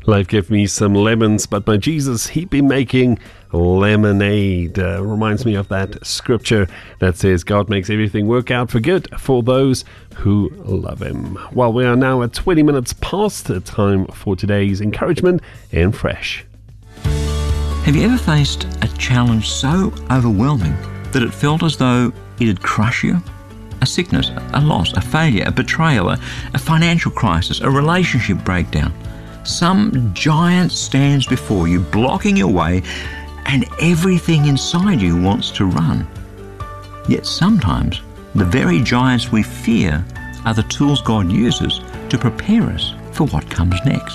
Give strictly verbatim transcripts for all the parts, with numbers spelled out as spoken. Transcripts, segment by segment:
Life gave me some lemons, but my Jesus, he'd be making lemonade. Uh, reminds me of that scripture that says God makes everything work out for good for those who love him. Well, we are now at twenty minutes past the time for today's encouragement in Fresh. Have you ever faced a challenge so overwhelming that it felt as though it'd crush you? A sickness, a loss, a failure, a betrayal, a, a financial crisis, a relationship breakdown. Some giant stands before you, blocking your way, and everything inside you wants to run. Yet sometimes the very giants we fear are the tools God uses to prepare us for what comes next.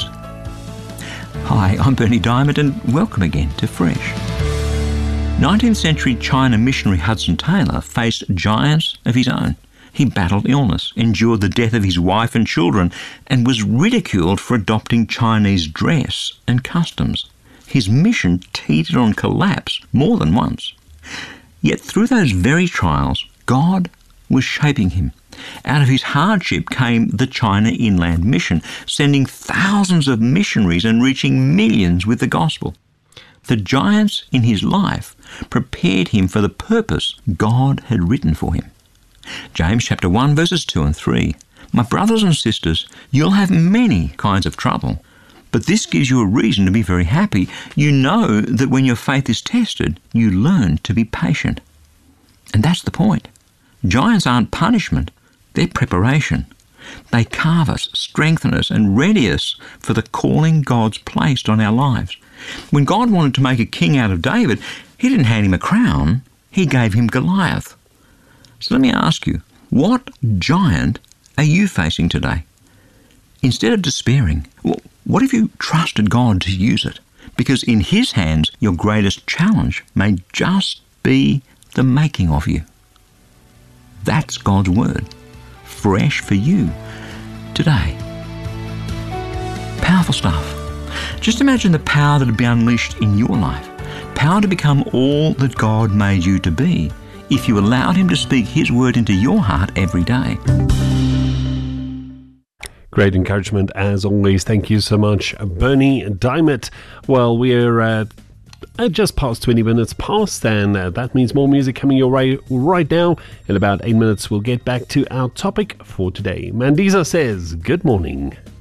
Hi, I'm Bernie Diamond, and welcome again to Fresh. nineteenth century China missionary Hudson Taylor faced giants of his own. He battled illness, endured the death of his wife and children, and was ridiculed for adopting Chinese dress and customs. His mission teetered on collapse more than once. Yet through those very trials, God was shaping him. Out of his hardship came the China Inland Mission, sending thousands of missionaries and reaching millions with the gospel. The giants in his life prepared him for the purpose God had written for him. James chapter one verses two and three. My brothers and sisters, you'll have many kinds of trouble, but this gives you a reason to be very happy. You know that when your faith is tested, you learn to be patient. And that's the point. Giants aren't punishment, they're preparation. They carve us, strengthen us, and ready us for the calling God's placed on our lives. When God wanted to make a king out of David, he didn't hand him a crown, he gave him Goliath. So let me ask you, what giant are you facing today? Instead of despairing, what if you trusted God to use it? Because in his hands, your greatest challenge may just be the making of you. That's God's word, fresh for you today. Powerful stuff. Just imagine the power that would be unleashed in your life. Power to become all that God made you to be if you allowed him to speak his word into your heart every day. Great encouragement as always. Thank you so much, Bernie Diamond. Well, we're uh, at just past twenty minutes past, and uh, that means more music coming your way right now. In about eight minutes, we'll get back to our topic for today. Mandisa says, good morning.